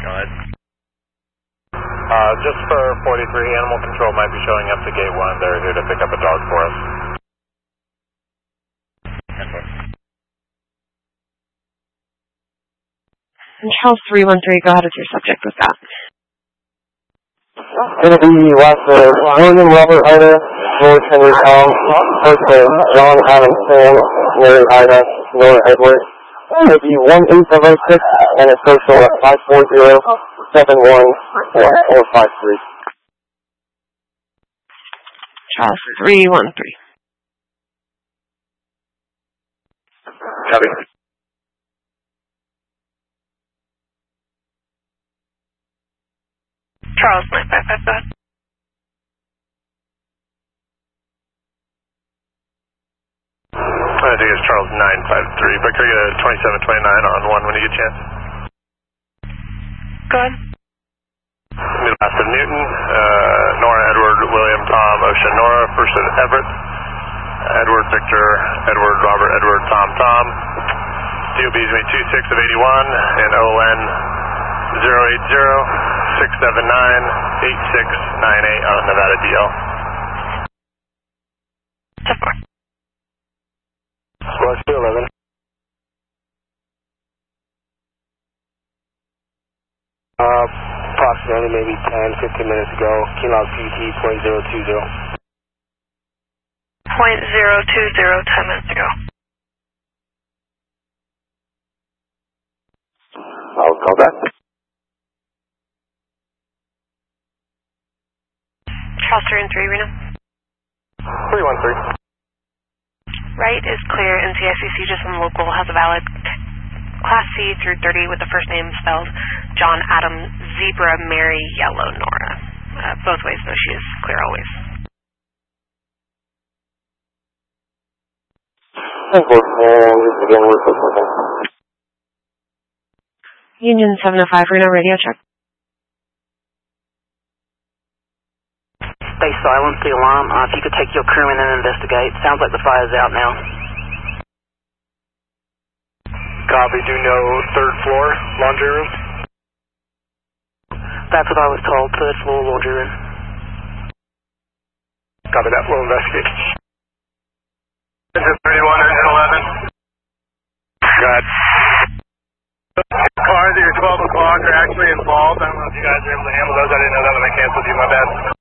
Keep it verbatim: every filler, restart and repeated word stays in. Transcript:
Go ahead. Uh, just for forty-three, animal control might be showing up to gate one. They're here to pick up a dog for us. And Charles three one three, go ahead with your subject with that. Going to be last uh, William Robert Ida, George Henry Tom, first uh, John Adam Sam, Mary Ida, Nora Edward. Going to be one eight seven six and a social at five four zero seven one four five three. Charles three one three. Copy. Charles nine five five, go ahead. I think it's Charles nine five three, but could I get a twenty-seven twenty-nine on one when you get a chance? Go ahead. Last of Newton, uh, Nora, Edward, William, Tom, Ocean, Nora, first of Everett, Edward, Victor, Edward, Robert, Edward, Tom, Tom. D O B is going to be two six of eighty-one, and O N zero eight zero six seven nine eight six nine eight on Nevada D L. ten four. Squad two eleven. Uh, approximately maybe ten, fifteen minutes ago, Kinlock P T point zero two zero. Point zero two zero, ten minutes ago. I'll call back. Charles three and three, Reno. three one three. Right is clear, N C I C C just on local has a valid Class C through thirty with the first name spelled John Adam Zebra Mary Yellow Nora. Uh, both ways though, she is clear always. ten four, and this again, we're clicking. Union seven oh five, Reno, radio check. Stay silent, the alarm. Uh, if you could take your crewman and investigate. Sounds like the fire's out now. Copy, do know third floor, laundry room? That's what I was told, third floor laundry room. Copy that, we'll investigate. Engine thirty-one, engine eleven. Go ahead. Cars at your twelve o'clock are actually involved. I don't know if you guys are able to handle those. I didn't know that when I canceled you, my bad.